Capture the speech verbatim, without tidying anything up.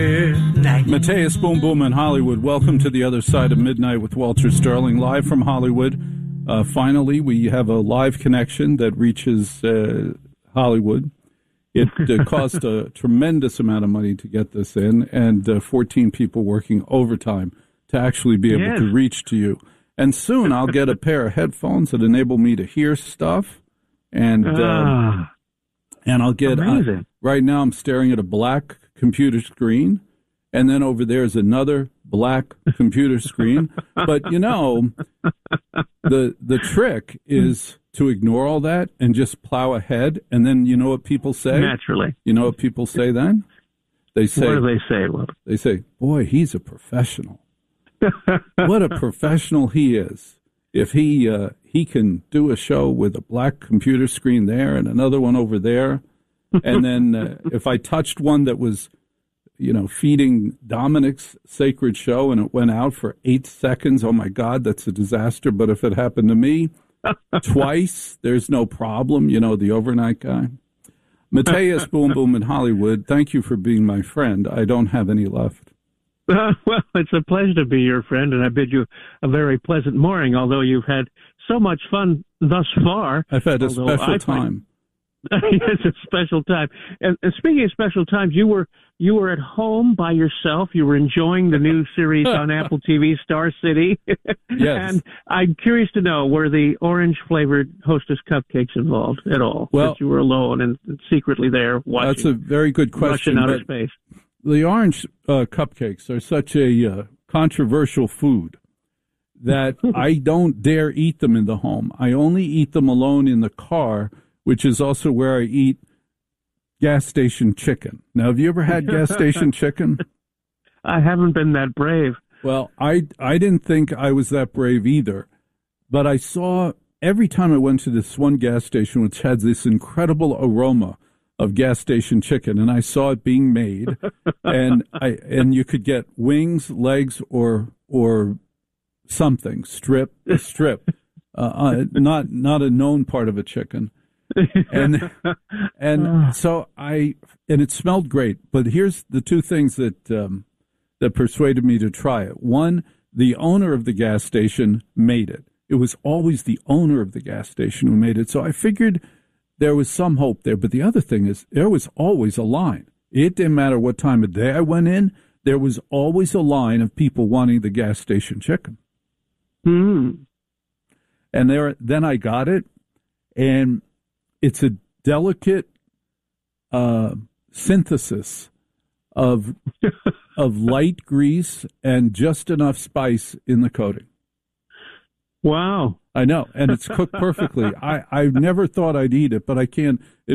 Mateus Boom Boom in Hollywood. Welcome to the other side of midnight with Walter Sterling, live from Hollywood. Uh, finally, we have a live connection that reaches uh, Hollywood. It uh, cost a tremendous amount of money to get this in, and uh, fourteen people working overtime to actually be able yes. to reach to you. And soon I'll get a pair of headphones that enable me to hear stuff, and uh, uh, and I'll get. Amazing. Uh, right now, I'm staring at a black computer screen, and then over there is another black computer screen. But you know, the the trick is to ignore all that and just plow ahead. And then you know what people say? Naturally. You know what people say then? They say, what do they say? Well, they say, boy, he's a professional. What a professional he is. If he uh, he can do a show with a black computer screen there and another one over there, and then uh, if I touched one that was, you know, feeding Dominic's sacred show and it went out for eight seconds, oh my God, that's a disaster. But if it happened to me twice, there's no problem. You know, the overnight guy. Mateus Boom Boom in Hollywood, thank you for being my friend. I don't have any left. Uh, well, it's a pleasure to be your friend, and I bid you a very pleasant morning, although you've had so much fun thus far. I've had a although special I time. Find, it's a special time. And, and speaking of special times, you were you were at home by yourself. You were enjoying the new series on Apple T V, Star City. Yes. And I'm curious to know, were the orange-flavored Hostess cupcakes involved at all? Well, that you were alone and secretly there watching. That's a very good question. Russian outer space. The orange uh, cupcakes are such a uh, controversial food that I don't dare eat them in the home. I only eat them alone in the car, which is also where I eat gas station chicken. Now, have you ever had gas station chicken? I haven't been that brave. Well, I, I didn't think I was that brave either, but I saw every time I went to this one gas station, which had this incredible aroma of gas station chicken, and I saw it being made, and I and you could get wings, legs, or or something strip strip, uh, uh, not not a known part of a chicken, and and so I and it smelled great. But here's the two things that um, that persuaded me to try it. One, the owner of the gas station made it. It was always the owner of the gas station who made it. So I figured there was some hope there. But the other thing is, there was always a line. It didn't matter what time of day I went in. There was always a line of people wanting the gas station chicken. Mm. And there, then I got it, and it's a delicate uh, synthesis of of light grease and just enough spice in the coating. Wow. I know, and it's cooked perfectly. I, I never thought I'd eat it, but I can. It